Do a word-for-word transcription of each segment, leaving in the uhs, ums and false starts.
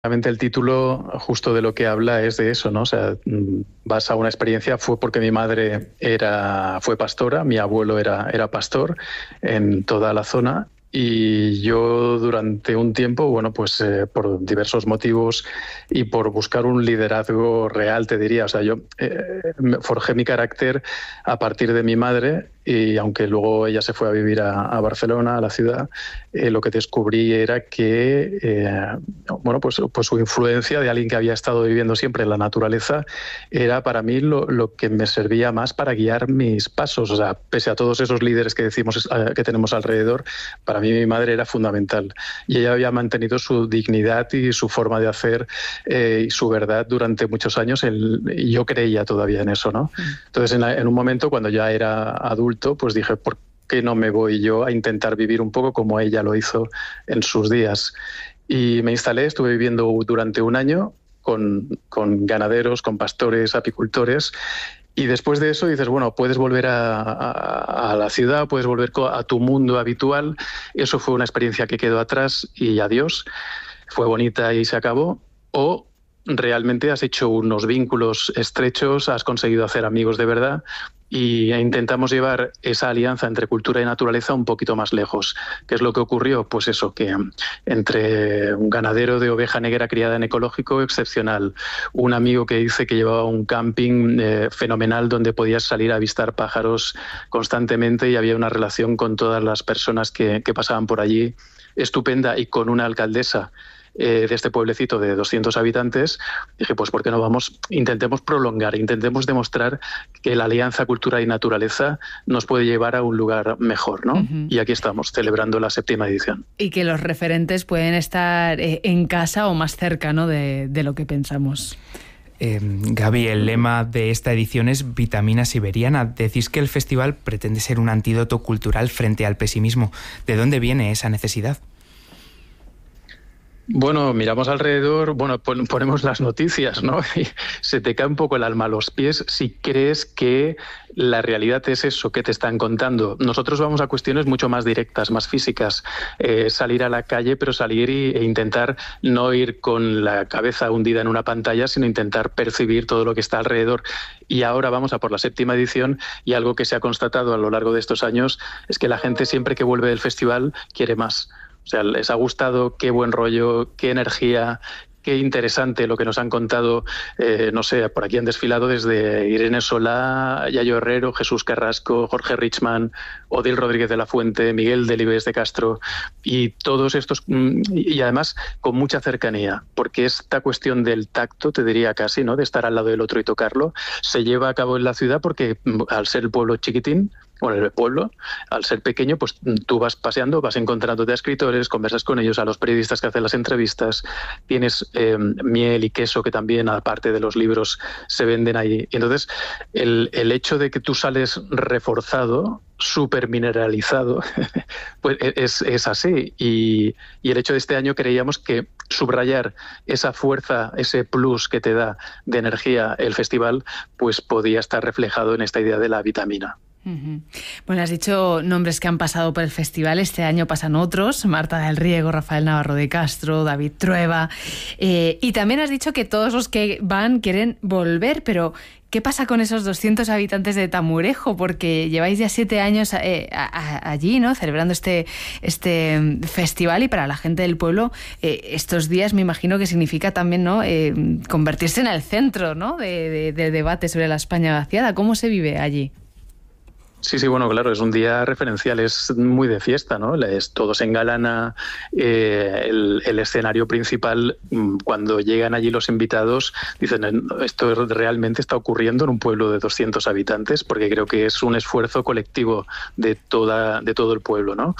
Realmente el título justo de lo que habla es de eso, ¿no? O sea, vas a una experiencia, fue porque mi madre era, fue pastora, mi abuelo era, era pastor en toda la zona. Y yo durante un tiempo, bueno, pues eh, por diversos motivos y por buscar un liderazgo real, te diría, o sea, yo eh, forjé mi carácter a partir de mi madre y aunque luego ella se fue a vivir a, a Barcelona, a la ciudad, eh, lo que descubrí era que, eh, bueno, pues, pues su influencia de alguien que había estado viviendo siempre en la naturaleza era para mí lo, lo que me servía más para guiar mis pasos, o sea, pese a todos esos líderes que decimos eh, que tenemos alrededor, para mí mi madre era fundamental y ella había mantenido su dignidad y su forma de hacer eh, y su verdad durante muchos años el, y yo creía todavía en eso, ¿no? Entonces en, la, en un momento cuando ya era adulto pues dije, ¿por qué no me voy yo a intentar vivir un poco como ella lo hizo en sus días? Y me instalé, estuve viviendo durante un año con, con ganaderos, con pastores, apicultores. Y después de eso dices, bueno, puedes volver a, a, a la ciudad, puedes volver a tu mundo habitual. Eso fue una experiencia que quedó atrás y adiós. Fue bonita y se acabó. O realmente has hecho unos vínculos estrechos, has conseguido hacer amigos de verdad y intentamos llevar esa alianza entre cultura y naturaleza un poquito más lejos. ¿Qué es lo que ocurrió? Pues eso, que entre un ganadero de oveja negra criada en ecológico excepcional, un amigo que dice que llevaba un camping eh, fenomenal donde podías salir a avistar pájaros constantemente y había una relación con todas las personas que, que pasaban por allí estupenda y con una alcaldesa Eh, de este pueblecito de doscientos habitantes, dije, pues ¿por qué no vamos? Intentemos prolongar, intentemos demostrar que la alianza cultura y naturaleza nos puede llevar a un lugar mejor, ¿no? Uh-huh. Y aquí estamos, celebrando la séptima edición. Y que los referentes pueden estar eh, en casa o más cerca, ¿no?, de, de lo que pensamos. Eh, Gaby, el lema de esta edición es Vitamina Siberiana. Decís que el festival pretende ser un antídoto cultural frente al pesimismo. ¿De dónde viene esa necesidad? Bueno, miramos alrededor, bueno, ponemos las noticias, ¿no? Y se te cae un poco el alma a los pies si crees que la realidad es eso que te están contando. Nosotros vamos a cuestiones mucho más directas, más físicas. Eh, salir a la calle, pero salir y, e intentar no ir con la cabeza hundida en una pantalla, sino intentar percibir todo lo que está alrededor. Y ahora vamos a por la séptima edición y algo que se ha constatado a lo largo de estos años es que la gente siempre que vuelve del festival quiere más. O sea, les ha gustado, qué buen rollo, qué energía, qué interesante lo que nos han contado, eh, no sé, por aquí han desfilado desde Irene Solá, Yayo Herrero, Jesús Carrasco, Jorge Richman, Odil Rodríguez de la Fuente, Miguel Delibes de Castro, y todos estos, y además con mucha cercanía, porque esta cuestión del tacto, te diría casi, ¿no?, de estar al lado del otro y tocarlo, se lleva a cabo en la ciudad porque al ser el pueblo chiquitín, bueno, el pueblo, al ser pequeño, pues tú vas paseando, vas encontrándote a escritores, conversas con ellos, a los periodistas que hacen las entrevistas, tienes eh, miel y queso que también, aparte de los libros, se venden ahí. Y entonces, el, el hecho de que tú sales reforzado, súper mineralizado, pues es, es así. Y, y el hecho de este año creíamos que subrayar esa fuerza, ese plus que te da de energía el festival, pues podía estar reflejado en esta idea de la vitamina. Uh-huh. Bueno, has dicho nombres que han pasado por el festival. Este año pasan otros: Marta del Riego, Rafael Navarro de Castro, David Trueba, eh, y también has dicho que todos los que van quieren volver, pero ¿qué pasa con esos doscientos habitantes de Tamurejo? Porque lleváis ya siete años eh, a, a, allí, ¿no?, celebrando este, este festival, y para la gente del pueblo eh, estos días me imagino que significa también, ¿no?, eh, convertirse en el centro, ¿no?, de, de, de debate sobre la España vaciada. ¿Cómo se vive allí? Sí, sí, bueno, claro, es un día referencial, es muy de fiesta, ¿no? Es, todo se engalana, eh, el, el escenario principal, cuando llegan allí los invitados, dicen, esto realmente está ocurriendo en un pueblo de doscientos habitantes, porque creo que es un esfuerzo colectivo de, toda, de todo el pueblo, ¿no?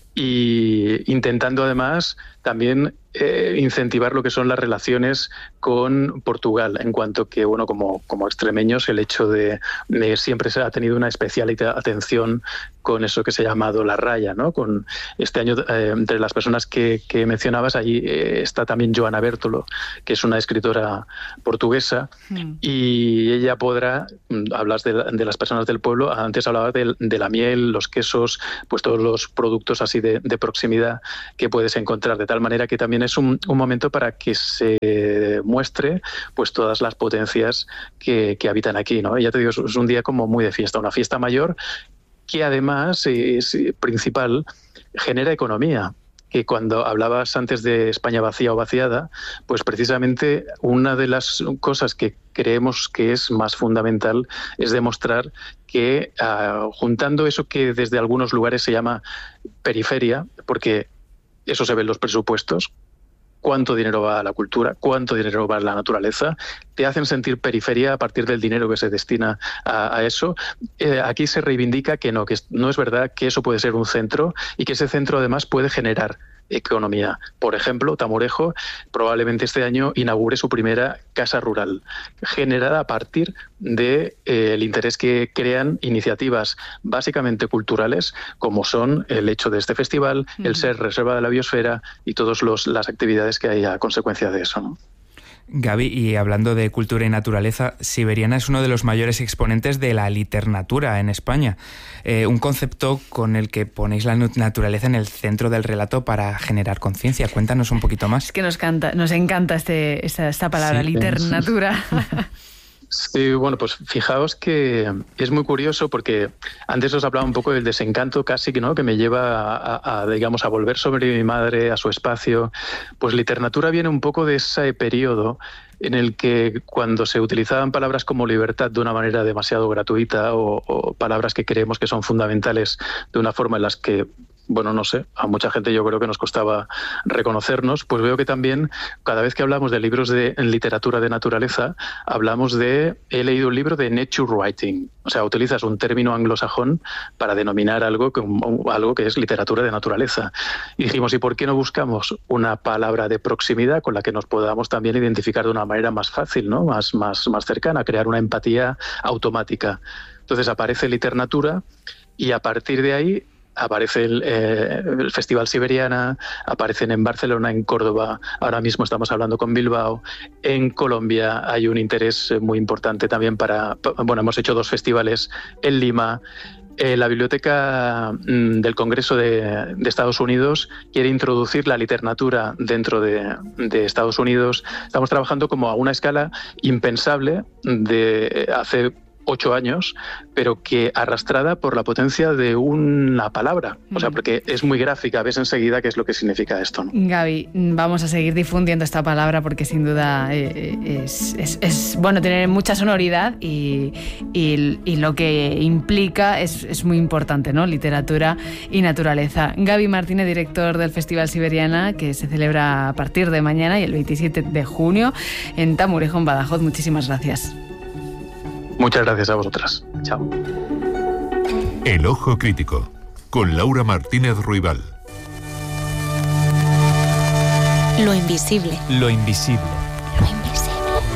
Y intentando además también eh, incentivar lo que son las relaciones con Portugal, en cuanto que, bueno, como, como extremeños, el hecho de, de siempre se ha tenido una especial atención con eso que se ha llamado la raya, ¿no? Con este año, eh, entre las personas que, que mencionabas, allí eh, está también Joana Bertolo, que es una escritora portuguesa, mm. y ella podrá, hablas de, de las personas del pueblo, antes hablabas de, de la miel, los quesos, pues todos los productos así de, de proximidad que puedes encontrar, de tal manera que también es un, un momento para que se muestre pues todas las potencias que, que habitan aquí, ¿no? Y ya te digo, es un día como muy de fiesta, una fiesta mayor que además es principal, genera economía. Que cuando hablabas antes de España vacía o vaciada, pues precisamente una de las cosas que creemos que es más fundamental es demostrar que uh, juntando eso que desde algunos lugares se llama periferia, porque eso se ve en los presupuestos, cuánto dinero va a la cultura, cuánto dinero va a la naturaleza, te hacen sentir periferia a partir del dinero que se destina a, a eso. Eh, aquí se reivindica que no, que no es verdad, que eso puede ser un centro y que ese centro además puede generar economía. Por ejemplo, Tamorejo probablemente este año inaugure su primera casa rural, generada a partir del de, eh, interés que crean iniciativas básicamente culturales, como son el hecho de este festival, uh-huh. el ser reserva de la biosfera y todas las actividades que hay a consecuencia de eso, ¿no? Gaby, y hablando de cultura y naturaleza, Siberiana es uno de los mayores exponentes de la liternatura en España, eh, un concepto con el que ponéis la naturaleza en el centro del relato para generar conciencia. Cuéntanos un poquito más. Es que nos, canta, nos encanta este, esta, esta palabra, sí, liternatura. Sí, bueno, pues fijaos que es muy curioso porque antes os hablaba un poco del desencanto casi, ¿no?, que me lleva a, a, digamos, a volver sobre mi madre, a su espacio. Pues literatura viene un poco de ese periodo en el que cuando se utilizaban palabras como libertad de una manera demasiado gratuita o, o palabras que creemos que son fundamentales de una forma en las que, bueno, no sé, a mucha gente yo creo que nos costaba reconocernos, pues veo que también cada vez que hablamos de libros de literatura de naturaleza, hablamos de, he leído un libro de nature writing, o sea, utilizas un término anglosajón para denominar algo que, algo que es literatura de naturaleza. Y dijimos, ¿y por qué no buscamos una palabra de proximidad con la que nos podamos también identificar de una manera más fácil, ¿no?, más, más, más cercana, crear una empatía automática? Entonces aparece literatura y a partir de ahí aparece el, eh, el Festival Siberiana, aparecen en Barcelona, en Córdoba, ahora mismo estamos hablando con Bilbao, en Colombia hay un interés muy importante también para, bueno, hemos hecho dos festivales en Lima. Eh, la Biblioteca mm, del Congreso de, de Estados Unidos quiere introducir la literatura dentro de, de Estados Unidos. Estamos trabajando como a una escala impensable de hace ocho años, pero que arrastrada por la potencia de una palabra. O sea, porque es muy gráfica, ves enseguida qué es lo que significa esto, ¿no? Gaby, vamos a seguir difundiendo esta palabra porque sin duda es, es, es bueno tener mucha sonoridad y, y, y lo que implica es, es muy importante, ¿no? Literatura y naturaleza. Gaby Martínez, director del Festival Siberiana, que se celebra a partir de mañana y el veintisiete de junio en Tamurejo, en Badajoz. Muchísimas gracias. Muchas gracias a vosotras. Chao. El Ojo Crítico, con Laura Martínez Ruibal. Lo invisible. Lo invisible. Lo invisible.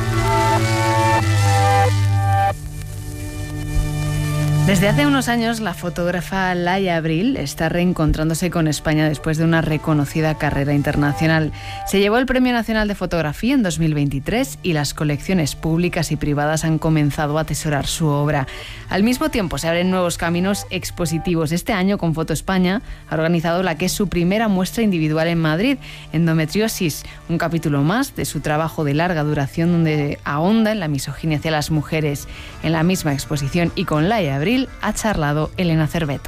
Desde hace unos años, la fotógrafa Laia Abril está reencontrándose con España después de una reconocida carrera internacional. Se llevó el Premio Nacional de Fotografía en dos mil veintitrés y las colecciones públicas y privadas han comenzado a atesorar su obra. Al mismo tiempo, se abren nuevos caminos expositivos. Este año, con Foto España, ha organizado la que es su primera muestra individual en Madrid, Endometriosis, un capítulo más de su trabajo de larga duración donde ahonda en la misoginia hacia las mujeres. En la misma exposición y con Laia Abril, ha charlado Elena Cerveto.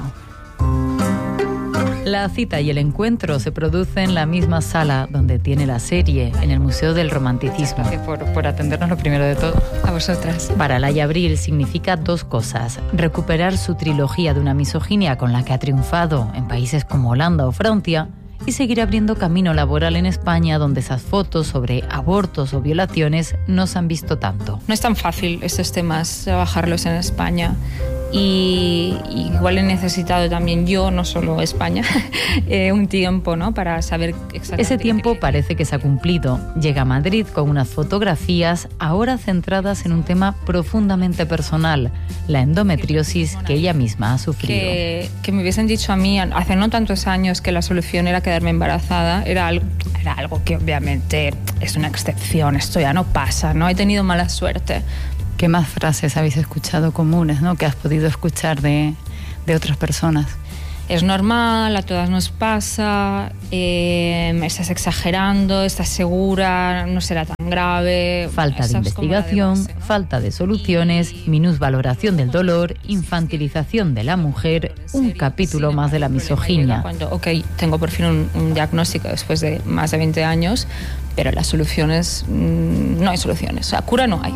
La cita y el encuentro se producen en la misma sala donde tiene la serie, en el Museo del Romanticismo. Gracias por, por atendernos, lo primero de todo, a vosotras. Para Laia Abril significa dos cosas: recuperar su trilogía de una misoginia con la que ha triunfado en países como Holanda o Francia, y seguir abriendo camino laboral en España, donde esas fotos sobre abortos o violaciones no se han visto tanto. No es tan fácil estos temas trabajarlos en España. Y, y igual he necesitado también yo, no solo España, eh, un tiempo, ¿no? Para saber exactamente. Ese tiempo parece que se ha cumplido. Llega a Madrid con unas fotografías ahora centradas en un tema profundamente personal, la endometriosis que ella misma ha sufrido. Que, que me hubiesen dicho a mí hace no tantos años que la solución era quedarme embarazada, era algo, era algo que obviamente es una excepción, esto ya no pasa, ¿no? He tenido mala suerte. ¿Qué más frases habéis escuchado comunes, ¿no? que has podido escuchar de, de otras personas? Es normal, a todas nos pasa, eh, estás exagerando, estás segura, no será tan grave. Falta de investigación, de base, ¿no? Falta de soluciones, minusvaloración del dolor, infantilización de la mujer, un capítulo más de la misoginia. Cuando, ok, tengo por fin un, un diagnóstico después de más de veinte años, pero las soluciones, mmm, no hay soluciones, o sea, cura no hay.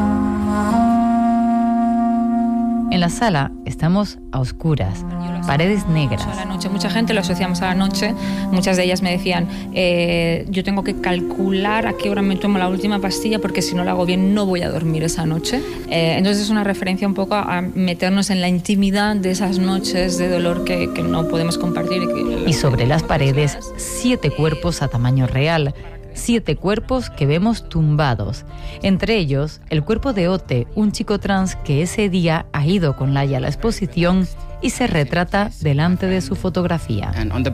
En la sala estamos a oscuras, paredes negras. A la noche. Mucha gente lo asociamos a la noche. Muchas de ellas me decían, eh, yo tengo que calcular a qué hora me tomo la última pastilla porque si no la hago bien no voy a dormir esa noche. Eh, entonces es una referencia un poco a meternos en la intimidad de esas noches de dolor que, que no podemos compartir. Y, que y sobre las paredes, siete cuerpos a tamaño real. Siete cuerpos que vemos tumbados. Entre ellos, el cuerpo de Ote, un chico trans que ese día ha ido con Laia a la exposición y se retrata delante de su fotografía.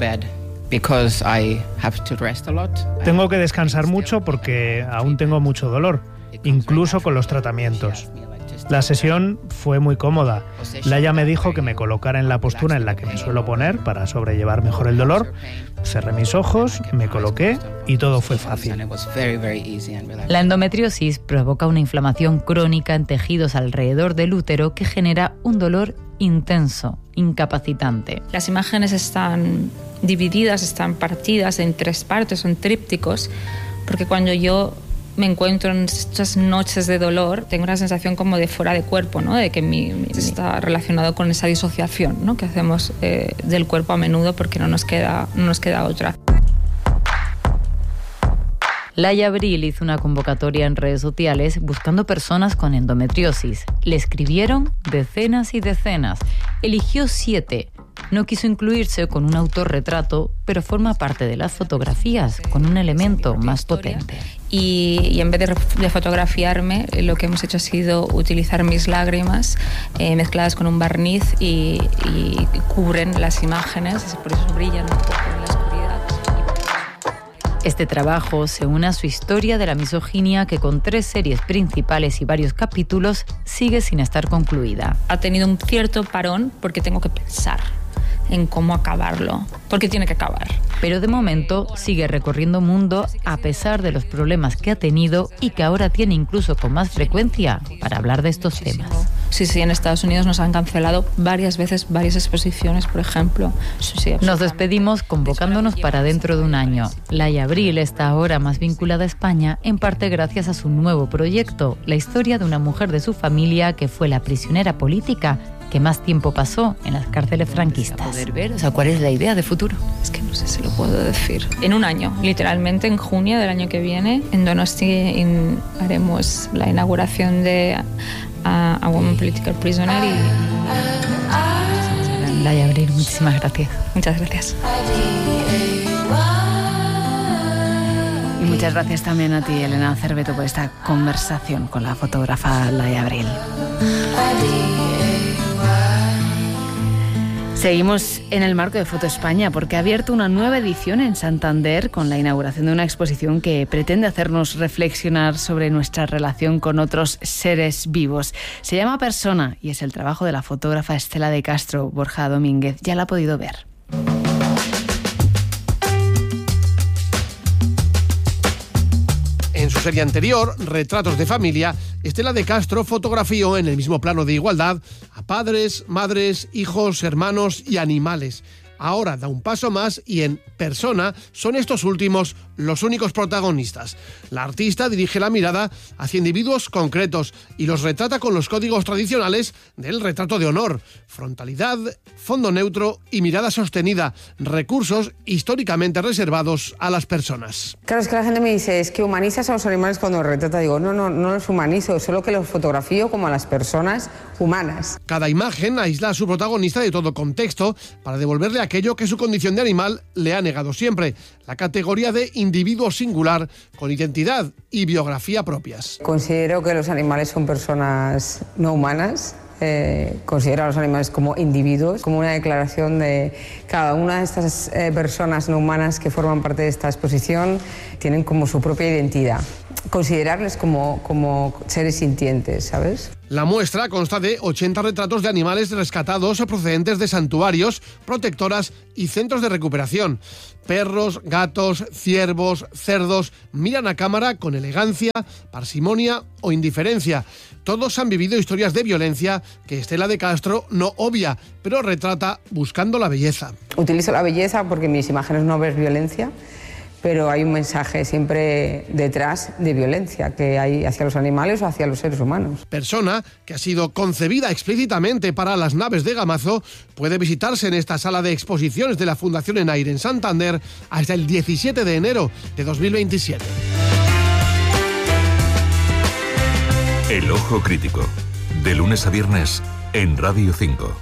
Tengo que descansar mucho porque aún tengo mucho dolor, incluso con los tratamientos. La sesión fue muy cómoda. Laia me dijo que me colocara en la postura en la que me suelo poner para sobrellevar mejor el dolor. Cerré mis ojos, me coloqué y todo fue fácil. La endometriosis provoca una inflamación crónica en tejidos alrededor del útero que genera un dolor intenso, incapacitante. Las imágenes están divididas, están partidas en tres partes, son trípticos, porque cuando yo me encuentro en estas noches de dolor, tengo una sensación como de fuera de cuerpo, ¿no? De que mi, mi está relacionado con esa disociación, ¿no? Que hacemos eh, del cuerpo a menudo porque no nos queda, no nos queda otra. Laia Abril hizo una convocatoria en redes sociales buscando personas con endometriosis. Le escribieron decenas y decenas. Eligió siete. No quiso incluirse con un autorretrato, pero forma parte de las fotografías con un elemento más potente. Y, y en vez de, de fotografiarme, lo que hemos hecho ha sido utilizar mis lágrimas eh, mezcladas con un barniz y, y cubren las imágenes, por eso brillan un poco en la oscuridad. Este trabajo se une a su historia de la misoginia que con tres series principales y varios capítulos sigue sin estar concluida. Ha tenido un cierto parón porque tengo que pensar en cómo acabarlo, porque tiene que acabar. Pero de momento sigue recorriendo mundo a pesar de los problemas que ha tenido y que ahora tiene incluso con más frecuencia para hablar de estos temas. Sí, sí, en Estados Unidos nos han cancelado varias veces varias exposiciones, por ejemplo. Sí, sí, nos despedimos convocándonos para dentro de un año. Laia Abril está ahora más vinculada a España, en parte gracias a su nuevo proyecto, la historia de una mujer de su familia que fue la prisionera política que más tiempo pasó en las cárceles franquistas. Poder ver, o sea, ¿cuál es la idea de futuro? Es que no sé si lo puedo decir. En un año, literalmente en junio del año que viene, en Donosti in, haremos la inauguración de a, a Woman Political Prisoner y... Laia Abril, muchísimas gracias. Muchas gracias. Y muchas gracias también a ti, Elena Cerveto, por esta conversación con la fotógrafa Laia Abril. Seguimos en el marco de Foto España porque ha abierto una nueva edición en Santander con la inauguración de una exposición que pretende hacernos reflexionar sobre nuestra relación con otros seres vivos. Se llama Persona y es el trabajo de la fotógrafa Estela de Castro. Borja Domínguez ya la ha podido ver. En su serie anterior, Retratos de Familia, Estela de Castro fotografió en el mismo plano de igualdad a padres, madres, hijos, hermanos y animales. ahora da un paso más y en Persona son estos últimos los únicos protagonistas. La artista dirige la mirada hacia individuos concretos y los retrata con los códigos tradicionales del retrato de honor: frontalidad, fondo neutro y mirada sostenida, recursos históricamente reservados a las personas. Claro, es que la gente me dice, es que humanizas a los animales cuando los retrata. Digo, no, no, no los humanizo, solo que los fotografío como a las personas humanas. Cada imagen aísla a su protagonista de todo contexto para devolverle aquello que su condición de animal le ha negado siempre: la categoría de individuo singular con identidad y biografía propias. Considero que los animales son personas no humanas. Eh, considero a los animales como individuos, como una declaración de cada una de estas eh, personas no humanas que forman parte de esta exposición tienen como su propia identidad. Considerarles como, como seres sintientes, ¿sabes? La muestra consta de ochenta retratos de animales rescatados procedentes de santuarios, protectoras y centros de recuperación. Perros, gatos, ciervos, cerdos miran a cámara con elegancia, parsimonia o indiferencia. Todos han vivido historias de violencia que Estela de Castro no obvia, pero retrata buscando la belleza. Utilizo la belleza porque en mis imágenes no ves violencia, pero hay un mensaje siempre detrás de violencia que hay hacia los animales o hacia los seres humanos. Persona, que ha sido concebida explícitamente para las naves de Gamazo, puede visitarse en esta sala de exposiciones de la Fundación Enaire en Santander hasta el diecisiete de enero de dos mil veintisiete. El Ojo Crítico, de lunes a viernes en Radio cinco.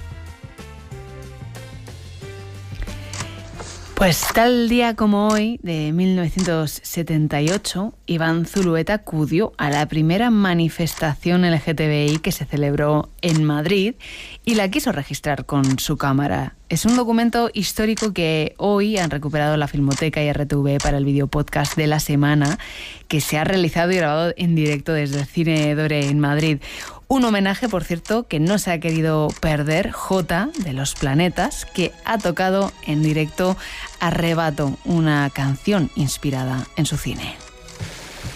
Pues tal día como hoy, de mil novecientos setenta y ocho, Iván Zulueta acudió a la primera manifestación L G T B I que se celebró en Madrid y la quiso registrar con su cámara. Es un documento histórico que hoy han recuperado la Filmoteca y R T V para el videopodcast de la semana, que se ha realizado y grabado en directo desde el Cine Dore en Madrid. Un homenaje, por cierto, que no se ha querido perder, J de Los Planetas, que ha tocado en directo Arrebato, una canción inspirada en su cine.